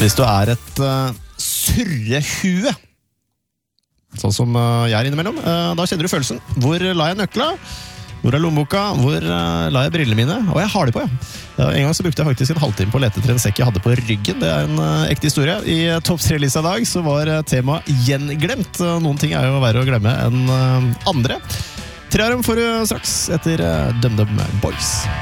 Hvis du et surrehue, sånn som jeg innimellom, da kjenner du følelsen. Hvor la jeg nøkla? Hvor lommeboka? Hvor la jeg brillene mine? Og jeg har de på, ja. En gang så brukte jeg faktisk en halvtime på å lete etter en sekk jeg hadde på ryggen. Det en ekte historie. I topp 3-lista i dag så var temaet gjenglemt. Noen ting jo verre å glemme enn andre. 3 av dem får du straks etter DumDum Boys.